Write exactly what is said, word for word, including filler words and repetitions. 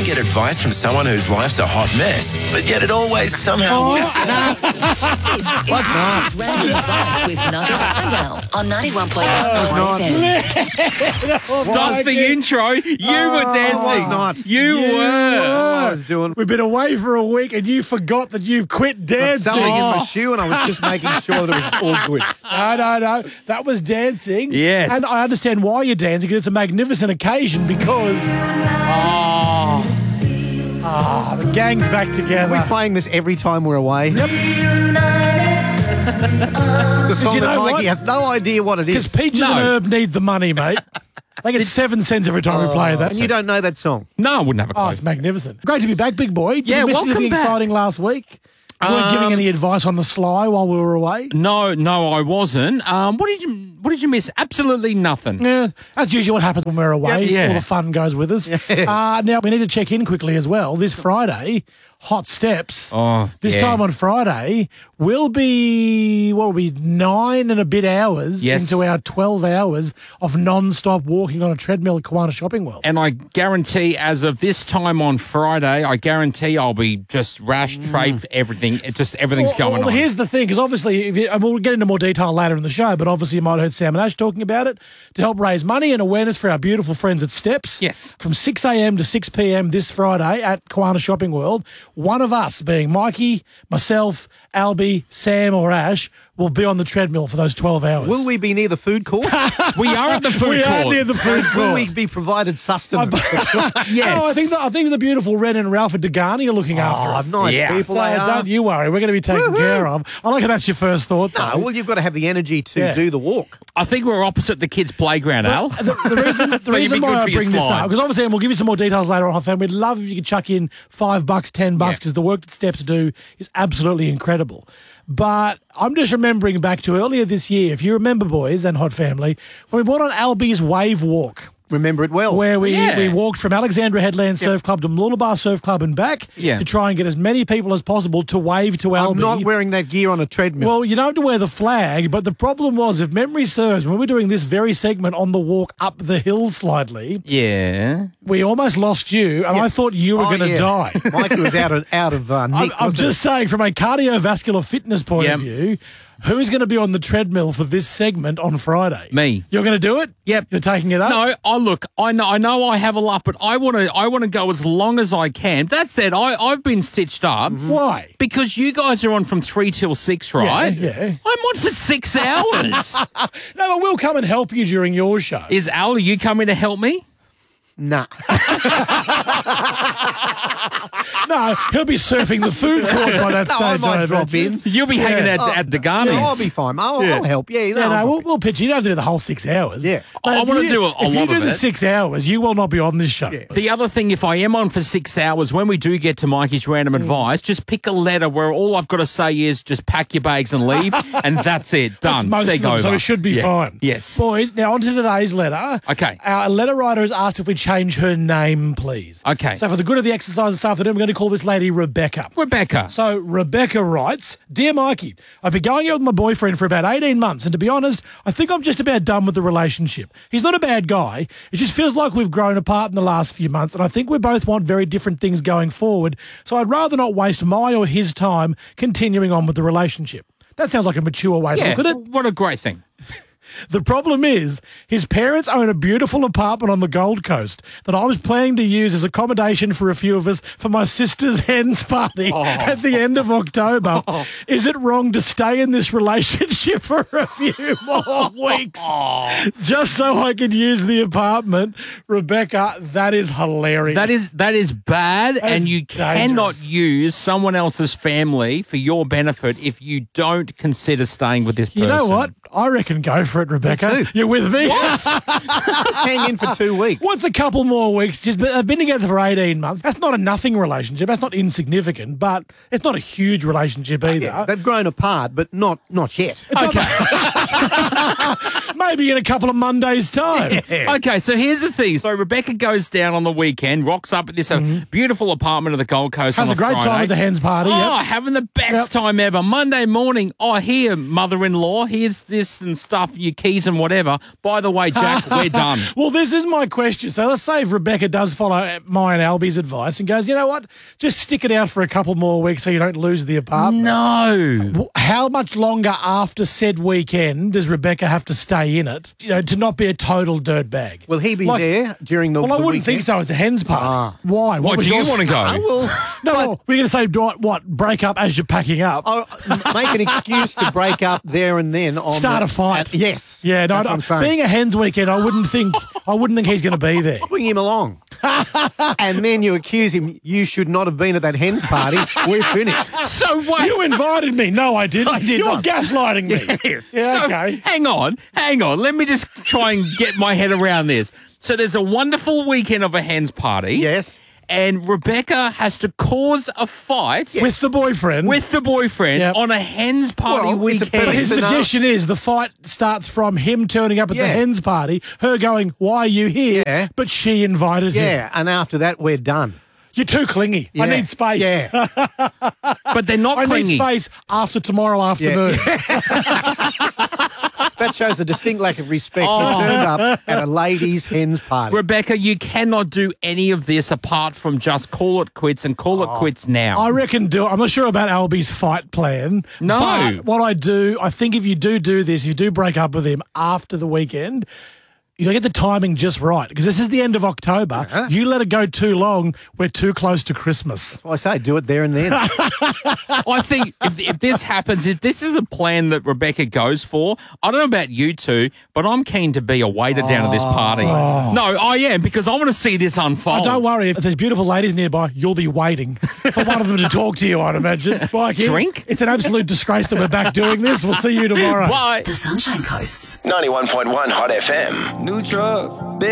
get advice from someone whose life's a hot mess, but yet it always somehow works out? This is Mark's Random Advice with Nugget and Al on ninety-one point one F M. Stop the intro. You were dancing. was not. You, You were. I was doing We've been away for a week and you forgot that you've quit got dancing. something in my Oh. shoe, and I was just making sure that it was all good. No, no, no. That was dancing. Yes. And I understand why you're dancing, because it's a magnificent occasion because Oh. ah, the gang's back together. We're playing this every time we're away. Yep. The song you that know Mikey what? has no idea what it Because is. Peaches No. and Herb need the money, mate. They get seven cents every time we play that. And you don't know that song. No, I wouldn't have a Oh, clue. it's magnificent. Great to be back, big boy. Did Yeah, you miss welcome anything back. exciting last week? You weren't Um, giving any advice on the sly while we were away? No, no, I wasn't. Um, what did you What did you miss? Absolutely nothing. Yeah, that's usually what happens when we're away. Yep, yeah. All the fun goes with us. Uh, now, we need to check in quickly as well. This Friday, Hot Steps. Oh, This yeah. time on Friday, we'll be, what will be, nine and a bit hours Yes. into our twelve hours of non-stop walking on a treadmill at Kiwana Shopping World. And I guarantee, as of this time on Friday, I guarantee I'll be just rash, trafe, everything. It's just everything's Well, going well, on. here's the thing, because obviously, if you, and we'll get into more detail later in the show, but obviously you might have heard Sam and Ash talking about it, to help raise money and awareness for our beautiful friends at Steps. Yes. From six a.m. to six p.m. this Friday at Kiwana Shopping World, one of us, being Mikey, myself, Albie, Sam or Ash, will be on the treadmill for those twelve hours. Will we be near the food court? We are at the food we court. are near the food Will court. we be provided sustenance? Yes. No, I think the, I think the beautiful Ren and Ralph at Degani are looking after Oh, us. nice Yeah. people So they are. don't you worry, we're going to be taken care of. I like how that's your first thought, though. No, well, you've got to have the energy to Yeah. do the walk. I think we're opposite the kids' playground, Al. The, the reason, the So you'd reason be good why I for your bring this slide. up, because obviously, and we'll give you some more details later on, Hot Fan, we'd love if you could chuck in five bucks, ten bucks, Yeah. because the work that Steps do is absolutely incredible. But I'm just remembering back to earlier this year, if you remember, boys and Hot Family, when we went on Albie's Wave Walk, Remember it well. where we, Yeah. we walked from Alexandra Headland Surf Club to Mooloolaba Surf Club and back Yeah. to try and get as many people as possible to wave to Albie. I'm not wearing that gear on a treadmill. Well, you don't have to wear the flag, but the problem was, if memory serves, when we were doing this very segment on the walk up the hill slightly, Yeah. we almost lost you, and I thought you were Oh, going to yeah. die. Mikey was out of out of uh, I'm, nick. I'm wasn't just saying, from a cardiovascular fitness point Yep. of view, who's going to be on the treadmill for this segment on Friday? Me. You're going to do it? Yep. You're taking it up? No, I look. I know. I know. I have a lot, but I want to. I want to go as long as I can. That said, I I've been stitched up Why? because you guys are on from three till six, right? Yeah, yeah. I'm on for six hours. No, but we'll come and help you during your show. Is Al? Are you coming to help me? Nah. No, he'll be surfing the food court by that No, stage. I might drop imagine. in. You'll be hanging Yeah. out at Degani's. Yeah, I'll be fine. I'll, Yeah. I'll help. Yeah, no, Yeah, I'm no, we'll, fine. we'll pitch. You don't have to do the whole six hours. Yeah. But I if wanna you- do a- a If you lot do of the it. six hours, you will not be on this show. The other thing, if I am on for six hours, when we do get to Mikey's random Mm. advice, just pick a letter where all I've got to say is just pack your bags and leave, and that's it. That's Done. most of Seg them, so over. it should be Yeah. fine. Yes. Boys, now on to today's letter. Okay. Our letter writer has asked if we change her name, please. Okay. So for the good of the exercise this afternoon, we're going to call this lady Rebecca. Rebecca. So Rebecca writes, Dear Mikey, I've been going out with my boyfriend for about eighteen months, and to be honest, I think I'm just about done with the relationship. He's not a bad guy. It just feels like we've grown apart in the last few months, and I think we both want very different things going forward, so I'd rather not waste my or his time continuing on with the relationship. That sounds like a mature way to yeah. look at it. What a great thing. The problem is, his parents own a beautiful apartment on the Gold Coast that I was planning to use as accommodation for a few of us for my sister's hens party at the end of October. Is it wrong to stay in this relationship for a few more weeks just so I could use the apartment? Rebecca, that is hilarious. That is that is bad, That and is you cannot dangerous. use someone else's family for your benefit if you don't consider staying with this person. You know what? I reckon go for it, Rebecca. too. You're with me? Just hang in for two weeks. What's a couple more weeks? Just I've been together for eighteen months. That's not a nothing relationship. That's not insignificant, but it's not a huge relationship either. Yeah, they've grown apart, but not not yet. Maybe in a couple of Mondays' time. Okay, so here's the thing. So Rebecca goes down on the weekend, rocks up at this uh, beautiful apartment of the Gold Coast. Has on a great Friday. time at the hens party. Oh, Yep. having the best Yep. time ever. Monday morning, oh, here, mother-in-law, here's the this and stuff, your keys and whatever. By the way, Jack, we're done. Well, this is my question. So let's say if Rebecca does follow my and Albie's advice and goes, you know what, just stick it out for a couple more weeks so you don't lose the apartment. No. How much longer after said weekend does Rebecca have to stay in it, you know, to not be a total dirtbag? Will he be Like- there during the Well, I the wouldn't weekend? think so. It's a hen's party. Why? Why was do you your- want to go? I will. No, but- we're going to say what, what? Break up as you're packing up. Oh, make an excuse to break up there and then. On Start the- a fight. at- yes. Yeah, no, that's no. what I'm saying. Being a hens weekend, I wouldn't think. I wouldn't think he's going to be there. Bring him along. And then you accuse him, you should not have been at that hens party. We're finished. So wait. You invited me. No, I didn't. I did You're not. gaslighting me. Yes. Yeah, So, okay. hang on, hang on. Let me just try and get my head around this. So there's a wonderful weekend of a hen's party. Yes. And Rebecca has to cause a fight With the boyfriend. with the boyfriend Yep. on a hen's party Well, it's a weekend. But his It's enough. suggestion is the fight starts from him turning up at the Yeah. hens party, her going, "Why are you here?" Yeah. But she invited him. Yeah, and after that, we're done. You're too clingy. I Yeah. need space. Yeah. but they're not I clingy. need space after tomorrow afternoon. That shows a distinct lack of respect. He turned up at a ladies' hens party. Rebecca, you cannot do any of this apart from just call it quits and call it quits now. I reckon do. I'm not sure about Albie's fight plan. No. But what I do, I think if you do do this, you do break up with him after the weekend, you got to get the timing just right because this is the end of October. Uh-huh. You let it go too long, we're too close to Christmas. I say, do it there and then. I think if, if this happens, if this is a plan that Rebecca goes for, I don't know about you two, but I'm keen to be a waiter down at this party. No, I am because I want to see this unfold. Oh, don't worry, if there's beautiful ladies nearby, you'll be waiting for one of them to talk to you, I'd imagine. Mikey, Drink? It's an absolute disgrace that we're back doing this. We'll see you tomorrow. Bye. The Sunshine Coast's ninety-one point one Hot F M. New truck.